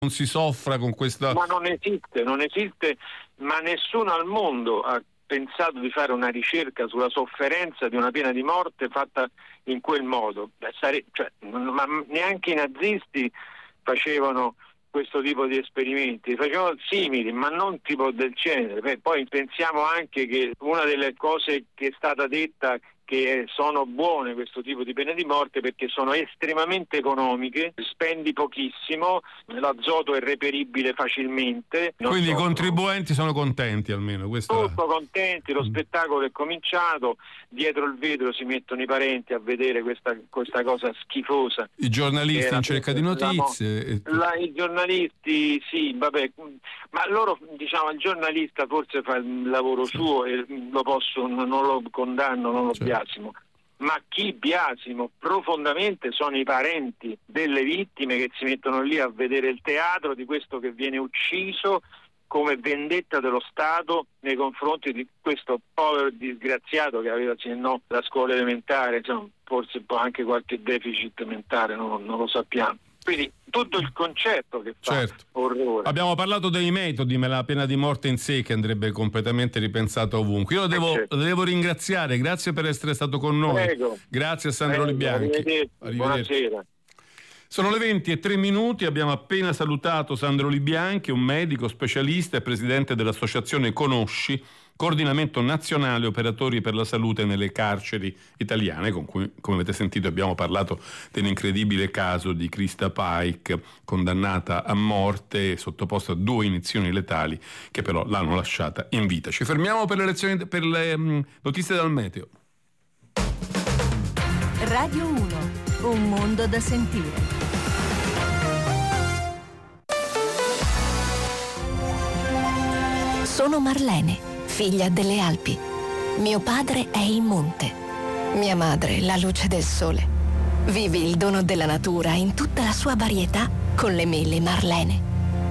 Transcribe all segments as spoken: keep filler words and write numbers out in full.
non si soffra con questa... Ma non esiste, non esiste, ma nessuno al mondo ha pensato di fare una ricerca sulla sofferenza di una pena di morte fatta in quel modo. Beh, sare... cioè, ma neanche i nazisti facevano questo tipo di esperimenti, facevano simili, ma non tipo del genere. Beh, poi pensiamo anche che una delle cose che è stata detta che sono buone questo tipo di pene di morte perché sono estremamente economiche, spendi pochissimo, l'azoto è reperibile facilmente. Quindi so, i contribuenti sono contenti almeno. Questo Molto è... contenti, lo mm. spettacolo è cominciato, dietro il vetro si mettono i parenti a vedere questa, questa cosa schifosa. I giornalisti in cerca di notizie. La, la, I giornalisti sì, vabbè, ma loro, diciamo, il giornalista forse fa il lavoro sì. suo e lo posso, non lo condanno, non lo certo. biasimo. Ma chi biasimo profondamente sono i parenti delle vittime che si mettono lì a vedere il teatro di questo che viene ucciso come vendetta dello Stato nei confronti di questo povero disgraziato che aveva, se no, la scuola elementare, insomma, forse anche qualche deficit mentale, non, non lo sappiamo. Quindi tutto il concetto che fa certo. orrore. Abbiamo parlato dei metodi, ma la pena di morte in sé che andrebbe completamente ripensata ovunque. Io lo devo, certo. lo devo ringraziare, grazie per essere stato con noi. Prego. Grazie a Sandro Prego, Libianchi. Arrivederci. Arrivederci. Buonasera. Sono le venti e tre minuti, abbiamo appena salutato Sandro Libianchi, un medico specialista e presidente dell'associazione Conosci, coordinamento nazionale operatori per la salute nelle carceri italiane, con cui, come avete sentito, abbiamo parlato dell'incredibile caso di Krista Paik, condannata a morte e sottoposta a due iniezioni letali che però l'hanno lasciata in vita. Ci fermiamo per le, lezioni, per le um, notizie dal meteo. Radio uno, un mondo da sentire. Sono Marlene, figlia delle Alpi. Mio padre è il monte. Mia madre, la luce del sole. Vivi il dono della natura in tutta la sua varietà con le mele Marlene.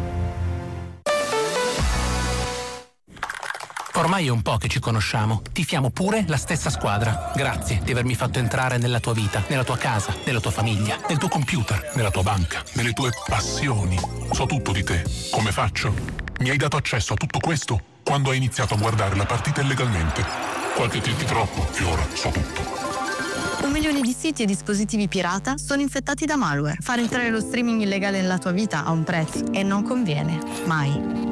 Ormai è un po' che ci conosciamo. Tifiamo pure la stessa squadra. Grazie di avermi fatto entrare nella tua vita, nella tua casa, nella tua famiglia, nel tuo computer, nella tua banca, nelle tue passioni. So tutto di te. Come faccio? Mi hai dato accesso a tutto questo quando hai iniziato a guardare la partita illegalmente. Qualche click troppo e ora so tutto. Un milione di siti e dispositivi pirata sono infettati da malware. Far entrare lo streaming illegale nella tua vita ha un prezzo e non conviene. Mai.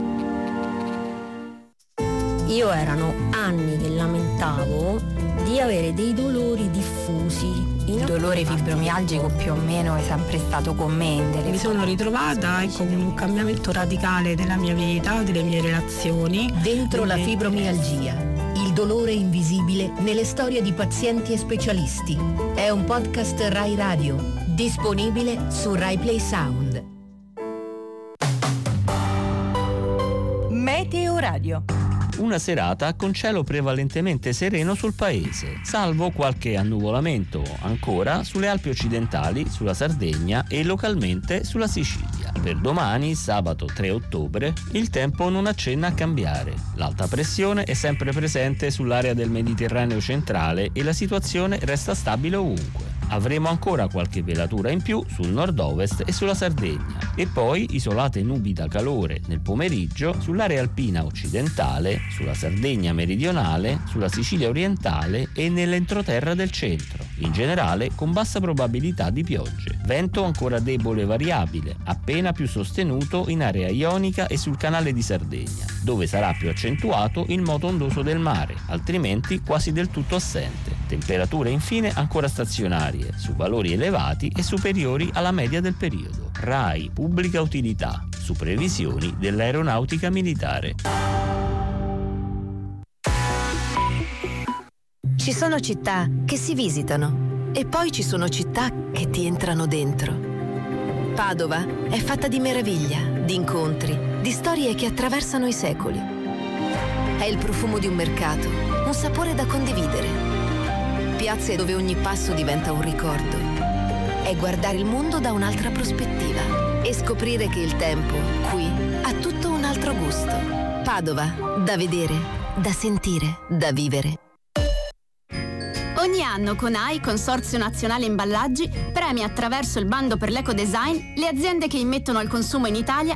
Io erano anni che lamentavo di avere dei dolori diffusi. Il dolore fibromialgico più o meno è sempre stato con me. Mi sono ritrovata con un cambiamento radicale della mia vita, delle mie relazioni. Dentro la fibromialgia, il dolore invisibile nelle storie di pazienti e specialisti. È un podcast Rai Radio, disponibile su Rai Play Sound. Meteo Radio. Una serata con cielo prevalentemente sereno sul paese, salvo qualche annuvolamento ancora sulle Alpi occidentali, sulla Sardegna e localmente sulla Sicilia. Per domani, sabato tre ottobre, il tempo non accenna a cambiare. L'alta pressione è sempre presente sull'area del Mediterraneo centrale e la situazione resta stabile ovunque. Avremo ancora qualche velatura in più sul nord-ovest e sulla Sardegna e poi isolate nubi da calore nel pomeriggio sull'area alpina occidentale, sulla Sardegna meridionale, sulla Sicilia orientale e nell'entroterra del centro, in generale con bassa probabilità di piogge. Vento ancora debole e variabile, appena più sostenuto in area ionica e sul canale di Sardegna, dove sarà più accentuato il moto ondoso del mare, altrimenti quasi del tutto assente. Temperature infine ancora stazionarie, su valori elevati e superiori alla media del periodo. RAI Pubblica Utilità, su previsioni dell'aeronautica militare. Ci sono città che si visitano e poi ci sono città che ti entrano dentro. Padova è fatta di meraviglia, di incontri, di storie che attraversano i secoli. È il profumo di un mercato, un sapore da condividere. Piazze dove ogni passo diventa un ricordo. È guardare il mondo da un'altra prospettiva e scoprire che il tempo qui ha tutto un altro gusto. Padova, da vedere, da sentire, da vivere. Ogni anno anno Conai, Consorzio Nazionale Imballaggi, premia attraverso il bando per l'ecodesign le aziende che immettono al consumo in Italia